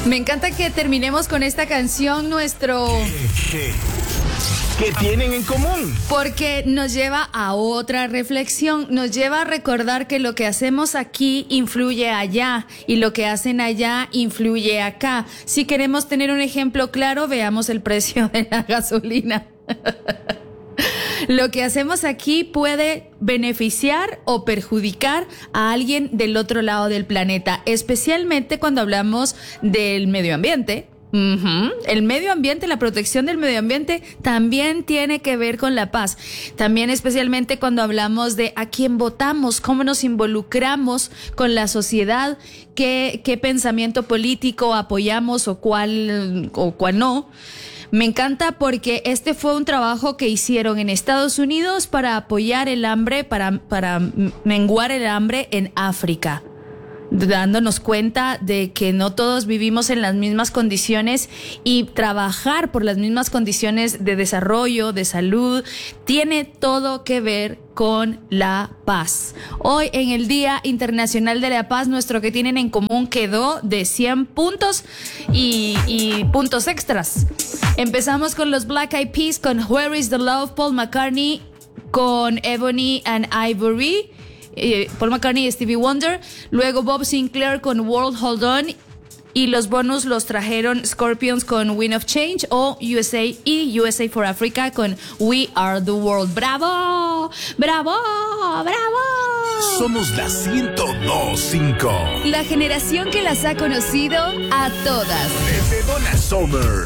Me encanta que terminemos con esta canción ¿Qué tienen en común? porque nos lleva a otra reflexión, nos lleva a recordar que lo que hacemos aquí influye allá y lo que hacen allá influye acá. Si queremos tener un ejemplo claro, veamos el precio de la gasolina. Lo que hacemos aquí puede beneficiar o perjudicar a alguien del otro lado del planeta, especialmente cuando hablamos del medio ambiente. El medio ambiente, la protección del medio ambiente también tiene que ver con la paz. También especialmente cuando hablamos de a quién votamos, cómo nos involucramos con la sociedad, qué pensamiento político apoyamos o cuál no. Me encanta porque este fue un trabajo que hicieron en Estados Unidos para apoyar el hambre, para menguar el hambre en África, dándonos cuenta de que no todos vivimos en las mismas condiciones y trabajar por las mismas condiciones de desarrollo, de salud, tiene todo que ver con la paz. Hoy en el Día Internacional de la Paz, nuestro que tienen en común quedó de 100 puntos y puntos extras. Empezamos con los Black Eyed Peas con Where is the Love, Paul McCartney con Ebony and Ivory, Paul McCartney y Stevie Wonder. Luego Bob Sinclair con World Hold On. Y los bonus los trajeron Scorpions con Wind of Change o USA y USA for Africa con We Are the World. ¡Bravo! ¡Bravo! ¡Bravo! Somos la 102.5. La generación que las ha conocido a todas. Desde Donna Summer,